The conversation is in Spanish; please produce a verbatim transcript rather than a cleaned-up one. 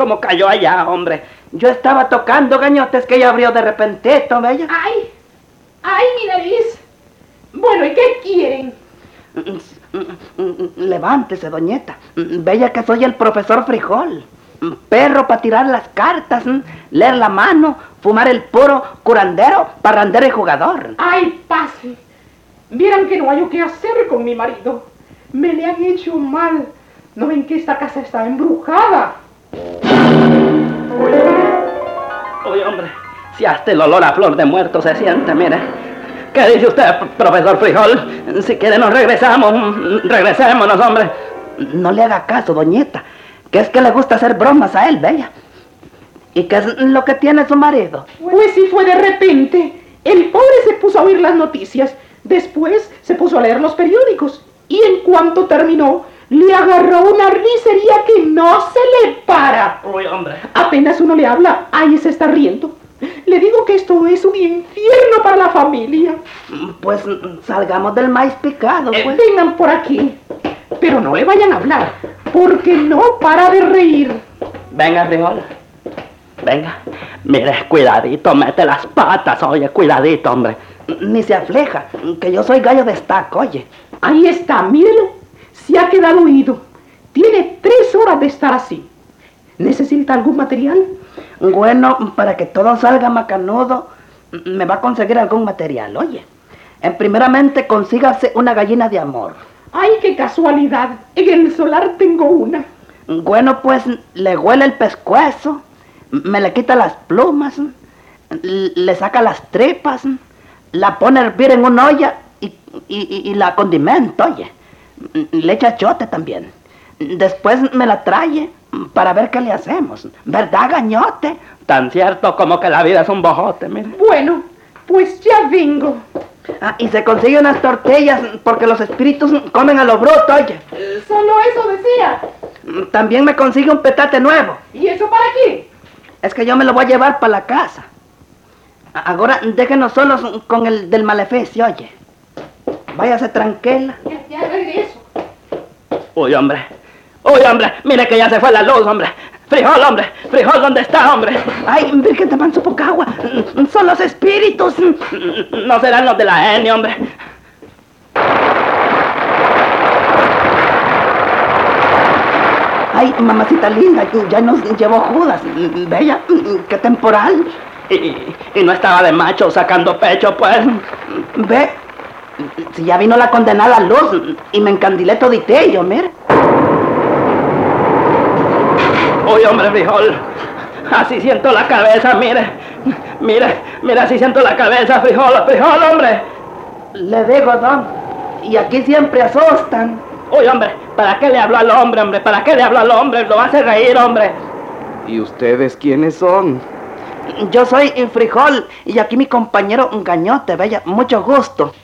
cómo cayó allá, hombre. Yo estaba tocando, gañotes, que ella abrió de repentito, bella. ¡Ay! ¡Ay, mi nariz! Bueno, ¿y qué quieren? Levántese, doñeta. Bella, que soy el profesor Frijol. Perro para tirar las cartas, leer la mano, fumar el puro, curandero, parrandero y jugador. ¡Ay, pase! Vieran que no hay qué hacer con mi marido. Me le han hecho mal. ¿No ven que esta casa está embrujada? Oye, oye, hombre, si hasta el olor a flor de muerto se siente, mire. ¿Qué dice usted, profesor Frijol? Si quiere nos regresamos, regresémonos, hombre. No le haga caso, doñeta, que es que le gusta hacer bromas a él, bella. ¿Y qué es lo que tiene su marido? Pues sí, fue de repente. El pobre se puso a oír las noticias, después se puso a leer los periódicos, y en cuanto terminó, le agarró una risería que no se le para. Uy, hombre. Apenas uno le habla, ahí se está riendo. Le digo que esto es un infierno para la familia. Pues salgamos del maíz picado, pues. Eh, vengan por aquí, pero no le vayan a hablar, porque no para de reír. Venga, Frijol. Venga. Mire, cuidadito, mete las patas, oye, cuidadito, hombre. Ni se afleja, que yo soy gallo de estaca, oye. Ahí está, mírelo. Se ha quedado oído. Tiene tres horas de estar así. ¿Necesita algún material? Bueno, para que todo salga macanudo, me va a conseguir algún material, oye. En primeramente, consígase una gallina de amor. ¡Ay, qué casualidad! En el solar tengo una. Bueno, pues, le huele el pescuezo, me le quita las plumas, le saca las tripas, la pone a hervir en una olla y, y, y la condimenta, oye. Le echa chote también. Después me la trae para ver qué le hacemos. ¿Verdad, gañote? Tan cierto como que la vida es un bojote, mire. Bueno, pues ya vengo. Ah, y se consigue unas tortillas porque los espíritus comen a lo bruto, oye. Solo eso decía. También me consigue un petate nuevo. ¿Y eso para qué? Es que yo me lo voy a llevar para la casa. Ahora déjenos solos con el del maleficio, oye. Váyase tranquila. Ya, ya regreso. Uy, hombre. Uy, hombre. Mire que ya se fue la luz, hombre. Frijol, hombre. Frijol, ¿dónde está, hombre? Ay, Virgen de Manzupocagua. Son los espíritus. No serán los de la N, hombre. Ay, mamacita linda, ya nos llevó Judas. Bella, qué temporal. Y, y no estaba de macho sacando pecho, pues. Ve. Si ya vino la condenada luz y me encandilé toditello, mire. Uy, hombre, Frijol. Así siento la cabeza, mire. Mire, mire, así siento la cabeza, Frijol, Frijol, hombre. Le digo, don. Y aquí siempre asustan. Uy, hombre, ¿para qué le hablo al hombre, hombre? ¿Para qué le hablo al hombre? Lo hace reír, hombre. ¿Y ustedes quiénes son? Yo soy Frijol y aquí mi compañero Gañote, bella. Mucho gusto.